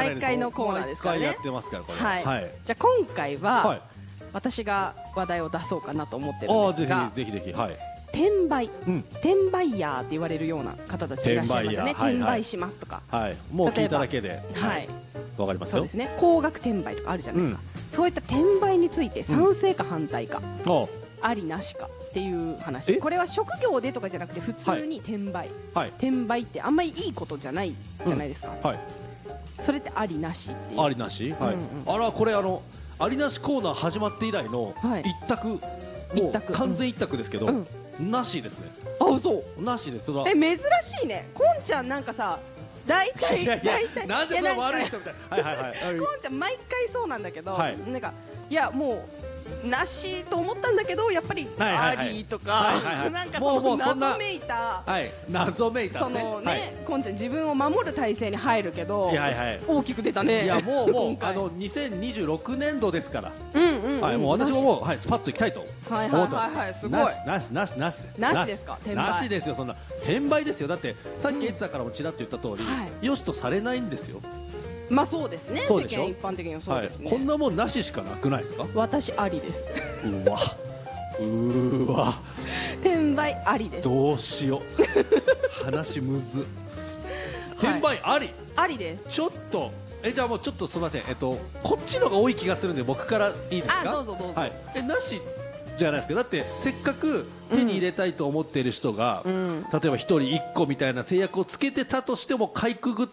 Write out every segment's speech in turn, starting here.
毎回のコーナーですからね。 毎回やってますからこれ。 はい。じゃあ今回は私が話題を出そうかなと思ってるんですが、 ぜひぜひ。はい。 転売、転売ヤーって言われるような方たちいらっしゃいますよね。転売しますとか。 はい。もう聞いただけで。はい。わかりますよ。 そうですね。高額転売とかあるじゃないですか。そういった転売について賛成か反対か、ありなしかっていう話。これは職業でとかじゃなくて普通に転売。転売ってあんまりいいことじゃないじゃないですか。はい。それってありなしっていう。 ありなし。はい。あらこれありなしコーナー始まって以来の一択。もう完全一択ですけど。なしですね。 あ、そうなしです。 珍しいね。こんちゃんなんかさ、大体なんでその悪い人みたいな。 こんちゃん毎回そうなんだけど、なんかいやもうなしと思ったんだけどやっぱりありとか、なんかその謎めいた、 謎めいたそのね、こんちゃん自分を守る体制に入るけど大きく出たね。 いやもう2026年度ですから、もう私ももうスパッといきたいと思ってます。すごい。なしです。 なしですか。 なしですよ。そんな転売ですよ。だってさっきエツさんからもちらっと言った通り、よしとされないんですよ。 まあそうですね。世間一般的にはそうですね。 こんなもんなししかなくないですか。 私ありです。 うわ。 転売ありです。 どうしよう。話むず。転売あり。 ありです。 ちょっとじゃあもうちょっとすみません。こっちのが多い気がするんで僕からいいですか。 どうぞどうぞ。 なしじゃないですか。だってせっかく手に入れたいと思っている人が、例えば1人1個みたいな制約をつけてたとしてもかいくぐって。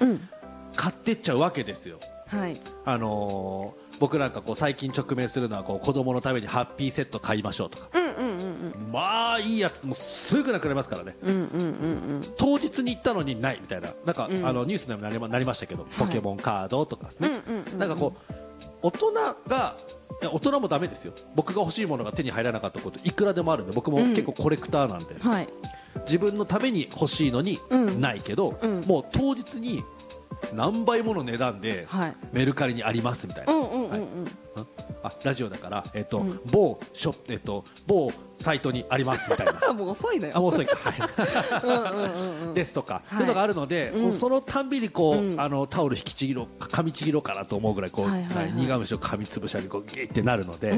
買ってっちゃうわけですよ。はい。僕なんかこう最近直面するのはこう子供のためにハッピーセット買いましょうとか。まあいいやつもうすぐなくなりますからね。当日に行ったのにないみたいな、なんかニュースにもなりましたけど、ポケモンカードとかですね。なんかこう大人もダメですよ。僕が欲しいものが手に入らなかったこといくらでもあるんで、僕も結構コレクターなんで。自分のために欲しいのにないけど、もう当日に何倍もの値段でメルカリにありますみたいな。ラジオだから某サイトにありますみたいな。 もう遅いのよ。 もう遅いか。ですとかそういうのがあるので、そのたんびにこうタオル噛みちぎろうかなと思うぐらいこう苦虫を噛みつぶしたりこうギーってなるので、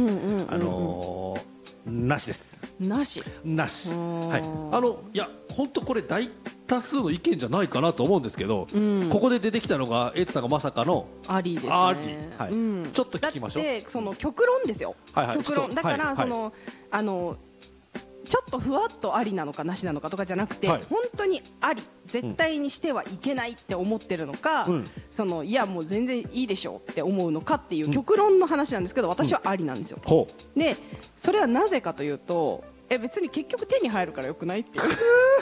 なしです。なし。いや本当これ大多数の意見じゃないかなと思うんですけど、ここで出てきたのがエイツさんがまさかのありですね。 ちょっと聞きましょう。 だってその極論ですよ。極論だからそのちょっとふわっとありなのかなしなのかとかじゃなくて、本当にあり絶対にしてはいけないって思ってるのか、そのいやもう全然いいでしょって思うのかっていう極論の話なんですけど、私はありなんですよ。でそれはなぜかというと、別に結局手に入るからよくないっていう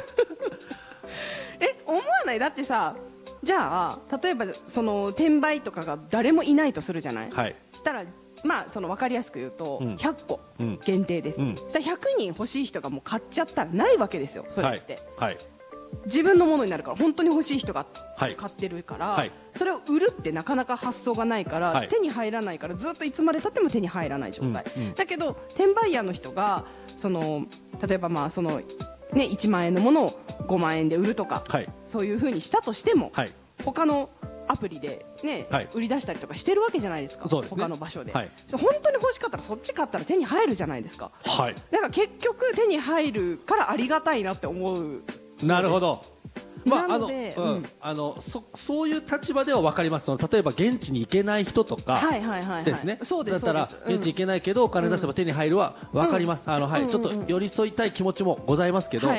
思わない？だってさ、じゃあ例えばその転売とかが誰もいないとするじゃない。したらまあその分かりやすく言うと100個限定です。じゃあ100人欲しい人がもう買っちゃったらないわけですよ。それって自分のものになるから、本当に欲しい人が買ってるから、それを売るってなかなか発想がないから、手に入らないからずっといつまでたっても手に入らない状態だけど、転売ヤーの人がその例えばまあそのね1万円のものを5万円で売るとか、そういうふうにしたとしても、他のアプリでね、売り出したりとかしてるわけじゃないですか。他の場所で、本当に欲しかったらそっち買ったら手に入るじゃないですか。だから結局手に入るからありがたいなって思う。なるほど。 そういう立場では分かります。例えば現地に行けない人とかですね。だったら現地行けないけどお金出せば手に入るは分かります。ちょっと寄り添いたい気持ちもございますけど、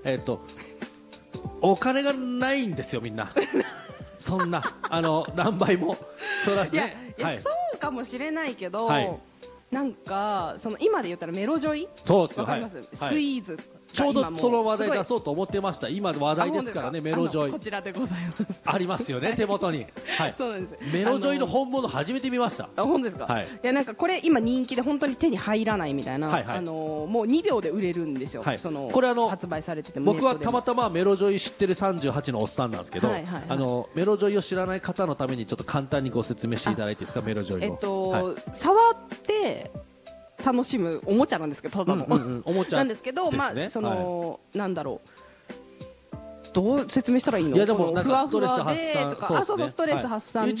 お金がないんですよみんな。そんな何倍もそうですね。 そうかもしれないけど、なんかその今で言ったらメロジョイ、わかります？スクイーズ。 ちょうどその話題出そうと思ってました。今話題ですからね。メロジョイこちらでございます。 ありますよね、手元に。そうなんです。メロジョイの本物初めて見ました。 本当ですか？いやなんかこれ今人気で本当に手に入らないみたいな、もう2秒で売れるんですよ。これ発売されてても。 僕はたまたまメロジョイ知ってる38のおっさんなんですけど、メロジョイを知らない方のためにちょっと簡単にご説明していただいていいですか？メロジョイを。 触って楽しむおもちゃなんですけど、ただのおもちゃなんですけど、まあそのなんだろう、どう説明したらいいの？ いやでもなんかストレス発散、 ストレス発散